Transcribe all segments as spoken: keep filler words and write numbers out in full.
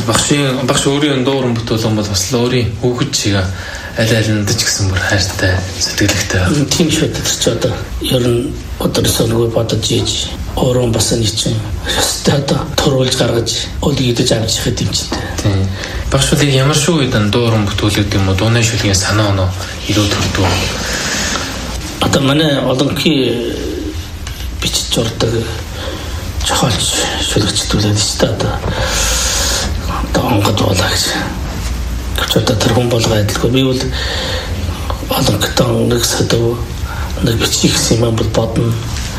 багшийн багш өөрийн дууран бүтээлэн бол бас л өөрийн хүүхэд шиг аль алинд ч гэсэн бүр хайртай сэтгэлэгтэй. Тийм шүү дээ ч одоо ер нь өдөрсөө нөгөө бодож ийж өөрөө бас нэг чинь өстой одоо төрүүлж гаргаж өлгийдэж авч яхад дэмжтэй. Тийм. Багш бол ямар шүү үед дууран бүтүүлээд юм уу дууны шүлгийн санаа оноо илүү төрдөг. Одоо манай олонхи бичиж урдаг жохолч шүлгчдүүлээд шүү дээ одоо одоо онгод болоо гэж. Гэвч одоо тэр хүн болго адилгүй би бол олонхтой нэг сэдв нэг бичих гэсэн юм бол бодно.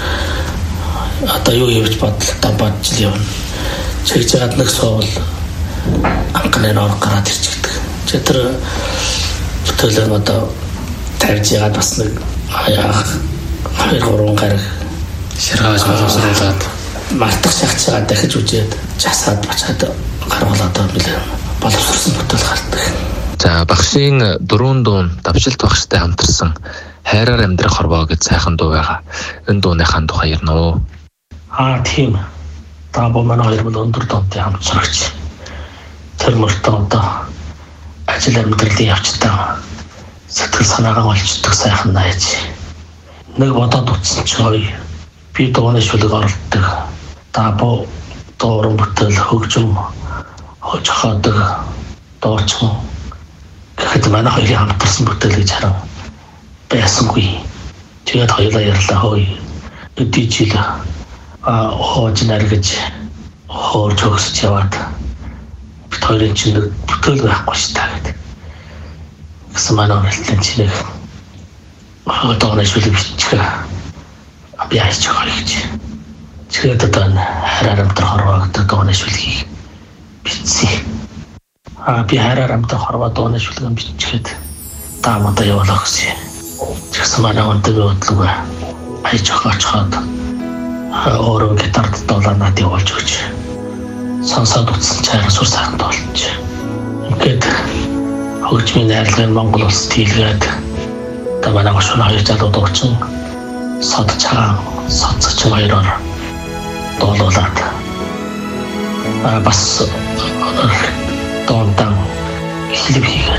Одоо юу явж бодлоо бодж л явна. Чигж яад нэг суувал анхны нор гараад ирчихдэг. Чи тэр бүтээлээ одоо тавьж яад бас нэг хаяа хоёр гурван гараг ширгааж боловсруулаад мартах шахацгаа дахиж үжээд часаад бачаад гаргалаад билээ боловсрсон бүтээл гардаг. За багшийн дөрвөн дуун давшилт багштай хамтарсан хайраар амьдрах хорвоо гэж сайхан дуу байгаа. Энэ дууныхаа тухай ярина уу? Аа тийм. Таабо манай хоёр бол өндөр донтой хамтрагч. Тэр мөртөө одоо ажил амьдралын явцдаа сэтгэл санаагаа олждаг сайхан найз. Нэг бодоод утсан ч гоё. Би дууны шүлэг оролдог. Таабо дууран бүтээл хөгжим хожиходог доорчмон гэхэд манай хоёрын хамтарсан бүтээл гэж харав. Байсангүй. Тэгээд хоёулаа ярьлаа хөөе. Өдийжил а хоож наргаж хоорч өгсөж яваад бид хоёрын чинь бүтээл байхгүй шүү дээ гэдэг. Гэсэн манай хэлтэн чинь хөөдөөний шүлэг бичих. Би яаж байгаа гэж. Тэгээд одоо хараар амтрах хорвоогд дууны шүлгийг бичсэн. А би хараар амтрах хорвоо дууны шүлгийг биччихэд таамада явуулах гэсэн. Тэгсэн манай өндөр бодлого аяж хаачихад өөрөө гитард дуулаад явуулж өгч сонсоод утсан чараа сур сайхан тоолж. Ингээд хөгжмийн найрлагын Монгол улс дийлгээд та манай гошон хоёр залууд өгсөн сод цагаан соцч хоёроор доолуулаад а бас доондан хэлбэг